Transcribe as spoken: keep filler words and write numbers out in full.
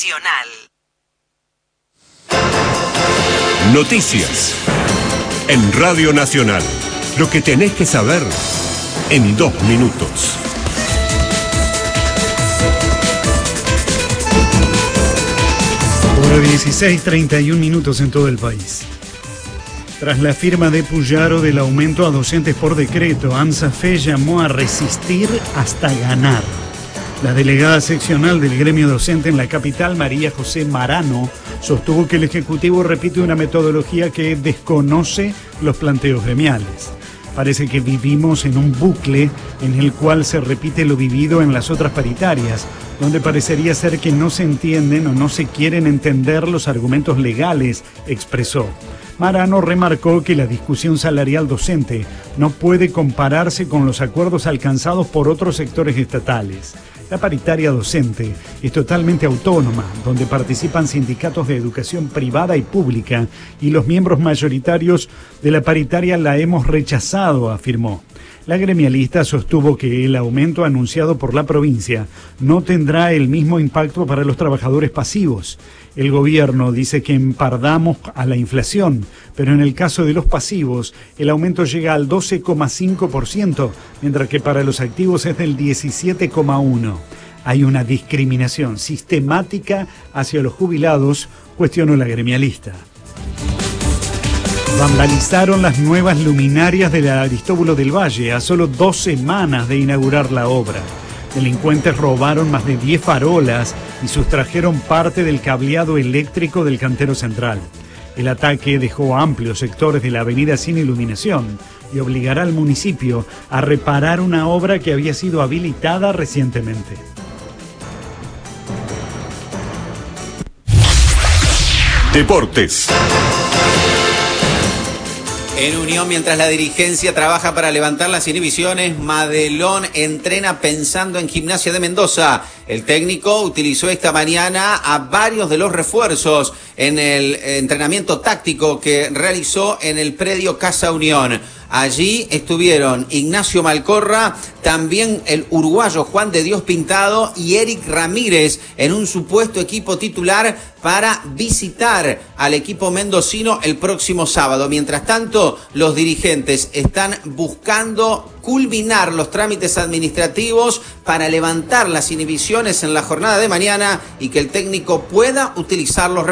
Nacional. Noticias en Radio Nacional. Lo que tenés que saber en dos minutos. Hora dieciséis, treinta y un minutos en todo el país. Tras la firma de Puyaro del aumento a docentes por decreto, ANSAFE llamó a resistir hasta ganar. La delegada seccional del gremio docente en la capital, María José Marano, sostuvo que el Ejecutivo repite una metodología que desconoce los planteos gremiales. Parece que vivimos en un bucle en el cual se repite lo vivido en las otras paritarias, donde parecería ser que no se entienden o no se quieren entender los argumentos legales, expresó. Marano remarcó que la discusión salarial docente no puede compararse con los acuerdos alcanzados por otros sectores estatales. La paritaria docente es totalmente autónoma, donde participan sindicatos de educación privada y pública, y los miembros mayoritarios de la paritaria la hemos rechazado, afirmó. La gremialista sostuvo que el aumento anunciado por la provincia no tendrá el mismo impacto para los trabajadores pasivos. El gobierno dice que empardamos a la inflación, pero en el caso de los pasivos, el aumento llega al doce coma cinco por ciento, mientras que para los activos es del diecisiete coma uno por ciento. Hay una discriminación sistemática hacia los jubilados, cuestionó la gremialista. Vandalizaron las nuevas luminarias del Aristóbulo del Valle a solo dos semanas de inaugurar la obra. Delincuentes robaron más de diez farolas y sustrajeron parte del cableado eléctrico del cantero central. El ataque dejó amplios sectores de la avenida sin iluminación y obligará al municipio a reparar una obra que había sido habilitada recientemente. Deportes. En Unión, mientras la dirigencia trabaja para levantar las inhibiciones, Madelón entrena pensando en Gimnasia de Mendoza. El técnico utilizó esta mañana a varios de los refuerzos en el entrenamiento táctico que realizó en el predio Casa Unión. Allí estuvieron Ignacio Malcorra, también el uruguayo Juan de Dios Pintado y Eric Ramírez en un supuesto equipo titular para visitar al equipo mendocino el próximo sábado. Mientras tanto, los dirigentes están buscando culminar los trámites administrativos para levantar las inhibiciones en la jornada de mañana y que el técnico pueda utilizar los